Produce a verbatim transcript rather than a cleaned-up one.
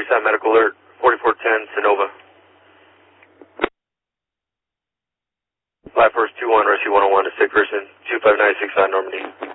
Freeside Medical Alert, forty-four ten, Sonova. Flight First two one, Rescue one oh one to sick person, two five nine six five Normandy.